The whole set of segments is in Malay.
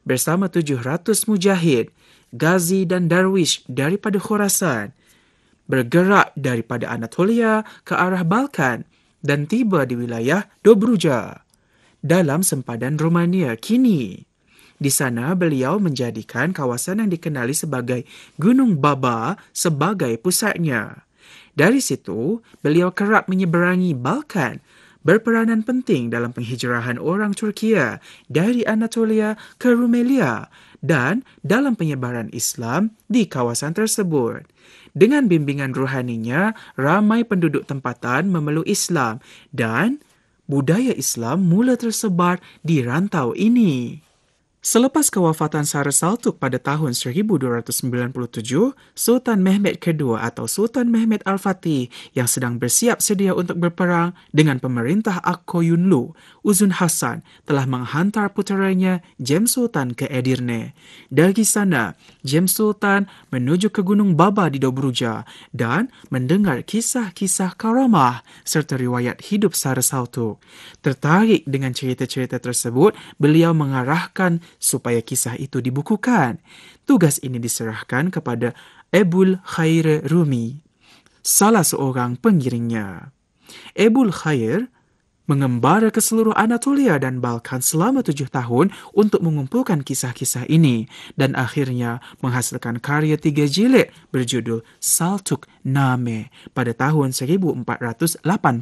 bersama 700 mujahid, Ghazi dan Darwish daripada Khorasan, bergerak daripada Anatolia ke arah Balkan dan tiba di wilayah Dobruja dalam sempadan Romania kini. Di sana beliau menjadikan kawasan yang dikenali sebagai Gunung Baba sebagai pusatnya. Dari situ, beliau kerap menyeberangi Balkan, berperanan penting dalam penghijrahan orang Turkiya dari Anatolia ke Rumelia dan dalam penyebaran Islam di kawasan tersebut. Dengan bimbingan ruhaninya, ramai penduduk tempatan memeluk Islam dan budaya Islam mula tersebar di rantau ini. Selepas kewafatan Sara Saltuk pada tahun 1297, Sultan Mehmed II atau Sultan Mehmed Al-Fatih yang sedang bersiap sedia untuk berperang dengan pemerintah Akkoyunlu, Uzun Hasan, telah menghantar puteranya Jem Sultan ke Edirne. Dari sana, Jem Sultan menuju ke Gunung Baba di Dobruja dan mendengar kisah-kisah karamah serta riwayat hidup Sara Saltuk. Tertarik dengan cerita-cerita tersebut, beliau mengarahkan supaya kisah itu dibukukan. Tugas ini diserahkan kepada Ebul Khair Rumi, salah seorang pengiringnya. Ebul Khair mengembara ke seluruh Anatolia dan Balkan selama 7 tahun untuk mengumpulkan kisah-kisah ini dan akhirnya menghasilkan karya 3 jilid berjudul Saltuk Name pada tahun 1480.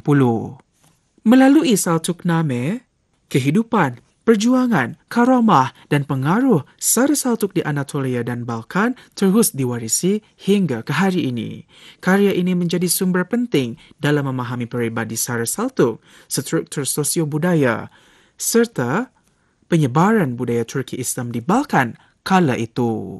Melalui Saltuk Name, kehidupan, perjuangan, karamah dan pengaruh Sara Saltuk di Anatolia dan Balkan terus diwarisi hingga ke hari ini. Karya ini menjadi sumber penting dalam memahami peribadi Sara Saltuk, struktur sosio-budaya, serta penyebaran budaya Turki Islam di Balkan kala itu.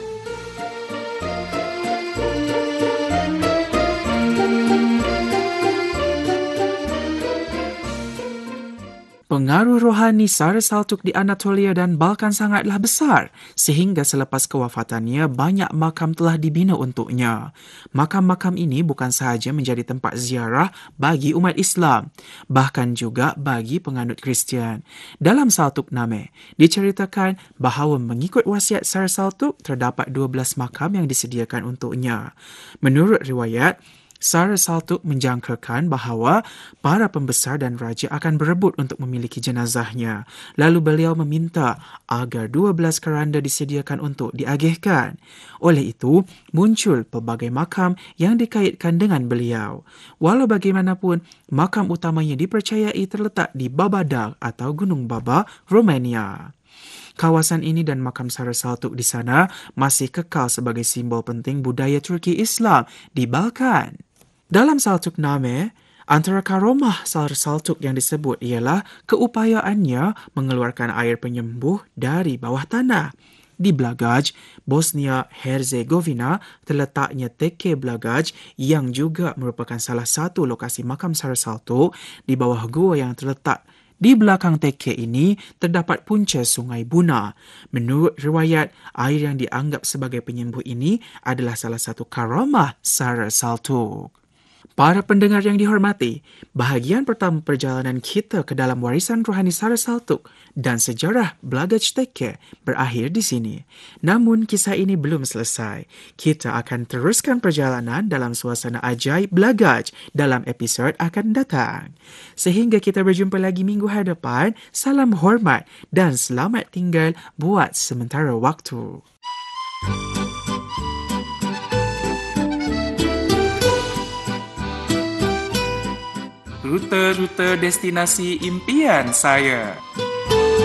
Pengaruh rohani Sara Saltuk di Anatolia dan Balkan sangatlah besar sehingga selepas kewafatannya banyak makam telah dibina untuknya. Makam-makam ini bukan sahaja menjadi tempat ziarah bagi umat Islam, bahkan juga bagi penganut Kristian. Dalam Saltuk Name, diceritakan bahawa mengikut wasiat Sara Saltuk terdapat 12 makam yang disediakan untuknya. Menurut riwayat, Sara Saltuk menjangkakan bahawa para pembesar dan raja akan berebut untuk memiliki jenazahnya. Lalu beliau meminta agar 12 keranda disediakan untuk diagihkan. Oleh itu, muncul pelbagai makam yang dikaitkan dengan beliau. Walau bagaimanapun, makam utamanya dipercayai terletak di Babadar atau Gunung Baba, Romania. Kawasan ini dan makam Sara Saltuk di sana masih kekal sebagai simbol penting budaya Turki Islam di Balkan. Dalam Saltuk Name, antara karamah Sara Saltuk yang disebut ialah keupayaannya mengeluarkan air penyembuh dari bawah tanah. Di Blagaj, Bosnia-Herzegovina, terletaknya Teke Blagaj yang juga merupakan salah satu lokasi makam Sara Saltuk. Di bawah gua yang terletak di belakang Teke ini terdapat punca Sungai Buna. Menurut riwayat, air yang dianggap sebagai penyembuh ini adalah salah satu karamah Sara Saltuk. Para pendengar yang dihormati, bahagian pertama perjalanan kita ke dalam warisan rohani Sara Saltuk dan sejarah Blagaj Teke berakhir di sini. Namun kisah ini belum selesai. Kita akan teruskan perjalanan dalam suasana ajaib Blagaj dalam episod akan datang. Sehingga kita berjumpa lagi minggu hadapan, salam hormat dan selamat tinggal buat sementara waktu. Rute-rute destinasi impian saya.